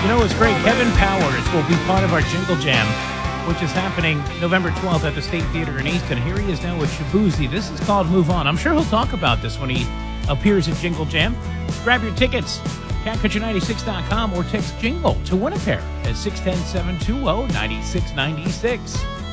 You know what's great? Kevin Powers will be part of our Jingle Jam, which is happening November 12th at the State Theater in Easton. Here he is now with Shaboozey. This is called Move On. I'm sure he'll talk about this when he appears at Jingle Jam. Grab your tickets, catcountry96.com, or text JINGLE to win a pair at 610-720-9696.